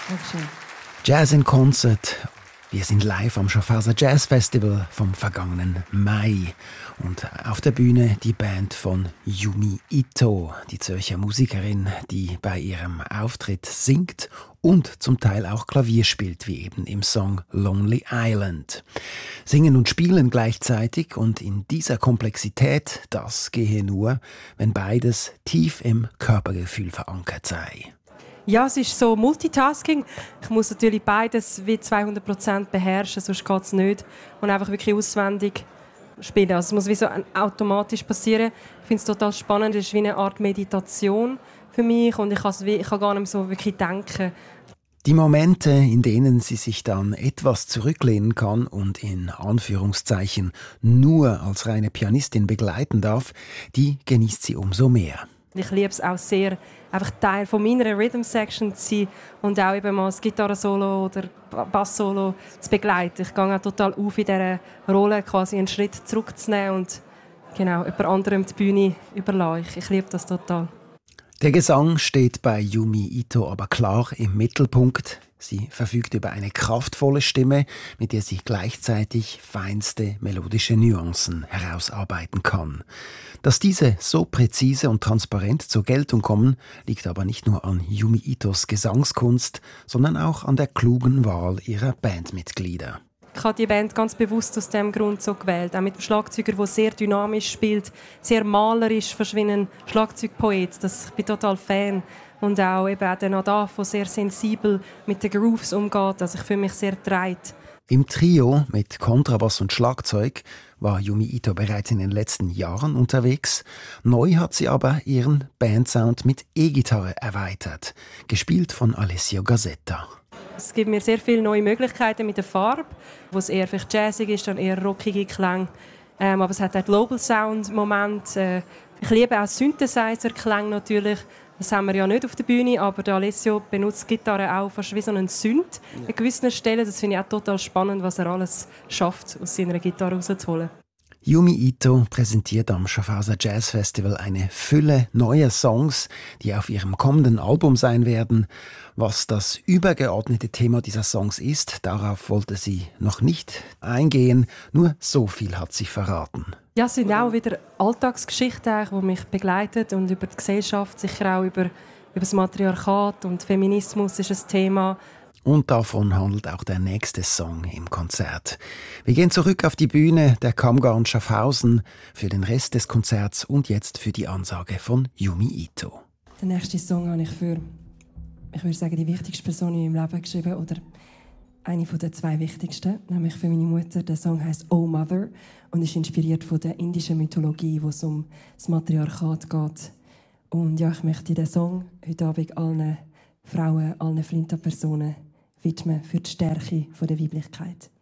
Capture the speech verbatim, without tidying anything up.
Dankeschön. Jazz in Concert. Wir sind live am Schaffhauser Jazz Festival vom vergangenen Mai. Und auf der Bühne die Band von Yumi Ito, die Zürcher Musikerin, die bei ihrem Auftritt singt und zum Teil auch Klavier spielt, wie eben im Song Lonely Island. Singen und spielen gleichzeitig und in dieser Komplexität, das gehe nur, wenn beides tief im Körpergefühl verankert sei. Ja, es ist so Multitasking. Ich muss natürlich beides wie zweihundert Prozent beherrschen, sonst geht es nicht. Und einfach wirklich auswendig spielen. Also es muss wie so automatisch passieren. Ich finde es total spannend. Es ist wie eine Art Meditation für mich und ich kann, wie, ich kann gar nicht mehr so wirklich denken. Die Momente, in denen sie sich dann etwas zurücklehnen kann und in Anführungszeichen nur als reine Pianistin begleiten darf, die genießt sie umso mehr. Ich liebe es auch sehr, einfach Teil von meiner Rhythm-Section zu sein und auch eben mal das Gitarre-Solo oder Bass-Solo zu begleiten. Ich gehe auch total auf in dieser Rolle, quasi einen Schritt zurückzunehmen und genau, jemand anderem die Bühne überlassen. Ich, ich liebe das total. Der Gesang steht bei Yumi Ito aber klar im Mittelpunkt. Sie verfügt über eine kraftvolle Stimme, mit der sie gleichzeitig feinste melodische Nuancen herausarbeiten kann. Dass diese so präzise und transparent zur Geltung kommen, liegt aber nicht nur an Yumi Itos Gesangskunst, sondern auch an der klugen Wahl ihrer Bandmitglieder. Ich habe die Band ganz bewusst aus diesem Grund so gewählt. Auch mit dem Schlagzeuger, der sehr dynamisch spielt, sehr malerisch, fast wie ein Schlagzeugpoet. Das, ich bin total Fan. Und auch eben auch der Nadav, der sehr sensibel mit den Grooves umgeht. Also ich fühle mich sehr getragen. Im Trio mit Kontrabass und Schlagzeug war Yumi Ito bereits in den letzten Jahren unterwegs. Neu hat sie aber ihren Bandsound mit E-Gitarre erweitert, gespielt von Alessio Gazzetta. Es gibt mir sehr viele neue Möglichkeiten mit der Farbe, wo es eher vielleicht jazzig ist, dann eher rockige Klänge. Ähm, aber es hat auch Global Sound Moment. Äh, ich liebe auch Synthesizer-Klänge natürlich. Das haben wir ja nicht auf der Bühne, aber der Alessio benutzt die Gitarre auch fast wie so einen Synth an gewissen Stellen. Das finde ich auch total spannend, was er alles schafft, aus seiner Gitarre rauszuholen. Yumi Ito präsentiert am Schaffhauser Jazz Festival eine Fülle neuer Songs, die auf ihrem kommenden Album sein werden. Was das übergeordnete Thema dieser Songs ist, darauf wollte sie noch nicht eingehen. Nur so viel hat sie verraten. Ja, es sind auch wieder Alltagsgeschichten, die mich begleiten und über die Gesellschaft, sicher auch über, über das Matriarchat und Feminismus ist ein Thema. Und davon handelt auch der nächste Song im Konzert. Wir gehen zurück auf die Bühne der Kammgarn Schaffhausen für den Rest des Konzerts und jetzt für die Ansage von Yumi Ito. Den nächsten Song habe ich für, ich würde sagen, die wichtigste Person in meinem Leben geschrieben oder eine von den zwei wichtigsten, nämlich für meine Mutter. Der Song heißt Oh Mother und ist inspiriert von der indischen Mythologie, wo es um das Matriarchat geht. Und ja, ich möchte den Song heute Abend allen Frauen, allen Flinta-Personen widmen für die Stärke der Weiblichkeit.